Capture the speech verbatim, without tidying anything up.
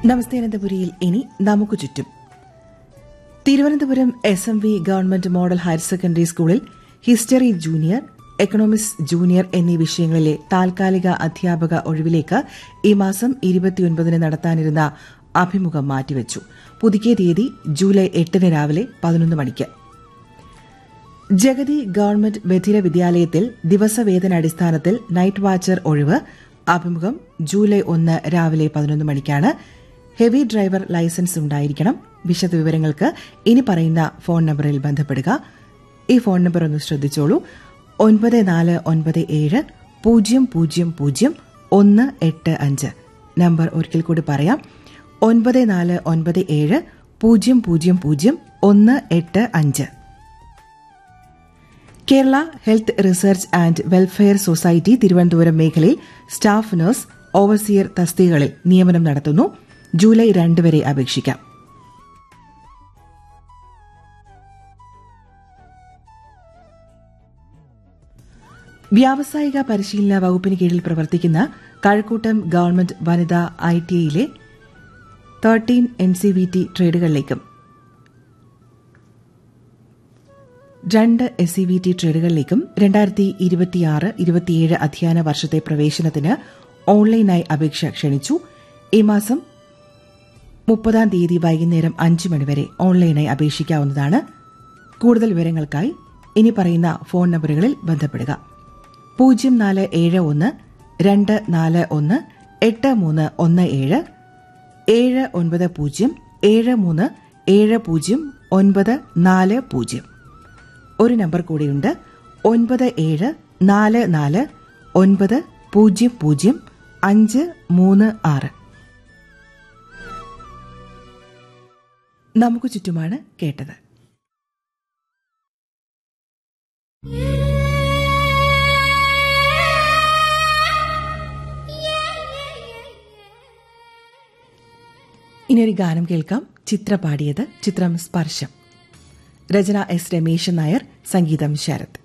നമസ്തേ അനന്തപുരിയിൽ ഇനി നമുക്ക് ചുറ്റും. Thiruvananthapuram S M V government model higher secondary സ്കൂളിൽ ഹിസ്റ്ററി ജൂനിയർ, എക്കണോമിക്സ് ജൂനിയർ എന്നീ വിഷയങ്ങളിലെ താൽക്കാലിക അധ്യാപക ഒഴിവിലേക്ക് ഈ മാസം ഇരുപത്തിയൊൻപതിന് നടത്താനിരുന്ന അഭിമുഖം മാറ്റിവച്ചു. പുതുക്കിയ തീയതി ജൂലൈ എട്ടിന് രാവിലെ പതിനൊന്ന് മണിക്ക്. ജഗതി ഗവൺമെന്റ് ബധിര വിദ്യാലയത്തിൽ ദിവസവേതനാടിസ്ഥാനത്തിൽ നൈറ്റ് വാച്ചർ ഒഴിവ്. അഭിമുഖം ജൂലൈ ഒന്ന് രാവിലെ പതിനൊന്ന് മണിക്കാണ്. ഹെവി ഡ്രൈവർ ലൈസൻസ് ഉണ്ടായിരിക്കണം. വിശദവിവരങ്ങൾക്ക് ഇനി പറയുന്ന ഫോൺ നമ്പറിൽ ബന്ധപ്പെടുക. ഈ ഫോൺ നമ്പർ ഒന്ന് ശ്രദ്ധിച്ചോളൂ: ഒൻപത് നാല് ഒൻപത് ഏഴ് പൂജ്യം പൂജ്യം പൂജ്യം ഒന്ന് എട്ട് അഞ്ച്. നമ്പർ ഒരിക്കൽ കൂടി പറയാം: ഒൻപത് നാല് ഒൻപത് ഏഴ് പൂജ്യം പൂജ്യം പൂജ്യം ഒന്ന് എട്ട് അഞ്ച്. Kerala health research and welfare society Thiruvananthapuram മേഖലയിൽ സ്റ്റാഫ് നഴ്സ്, ഓവർസിയർ തസ്തികകളിൽ നിയമനം നടത്തുന്നു. ജൂലൈ രണ്ട് വരെ അപേക്ഷിക്കാം. വ്യാവസായിക പരിശീലന വകുപ്പിന് കീഴിൽ പ്രവർത്തിക്കുന്ന കഴക്കൂട്ടം ഗവൺമെന്റ് വനിതാ I T ഐയിലെ thirteen N C V T ട്രേഡുകളിലേക്കും രണ്ട് എസ് സി വി ടി ട്രേഡുകളിലേക്കും രണ്ടായിരത്തി ഇരുപത്തിയാറ് ഇരുപത്തിയേഴ് അധ്യയന വർഷത്തെ പ്രവേശനത്തിന് ഓൺലൈനായി അപേക്ഷ ക്ഷണിച്ചു. ഈ മാസം മുപ്പതാം തീയതി വൈകുന്നേരം അഞ്ച് മണിവരെ ഓൺലൈനായി അപേക്ഷിക്കാവുന്നതാണ്. കൂടുതൽ വിവരങ്ങൾക്കായി ഇനി പറയുന്ന ഫോൺ നമ്പറുകളിൽ ബന്ധപ്പെടുക: പൂജ്യം നാല് ഏഴ് ഒന്ന് രണ്ട് നാല് ഒന്ന് എട്ട് മൂന്ന് ഒന്ന് ഏഴ്, ഏഴ് ഒൻപത് പൂജ്യം ഏഴ് മൂന്ന് ഏഴ് പൂജ്യം ഒൻപത് നാല് പൂജ്യം. ഒരു നമ്പർ കൂടിയുണ്ട്: ഒൻപത് ഏഴ് നാല് നാല് ഒൻപത് പൂജ്യം പൂജ്യം അഞ്ച് മൂന്ന് ആറ്. നമുക്ക് ചുറ്റുമാണ് കേട്ടത്. ഇനിയൊരു ഗാനം കേൾക്കാം. ചിത്ര പാടിയത്. ചിത്രം സ്പർശം. രചന എസ് രമേശൻ നായർ, സംഗീതം ശരത്.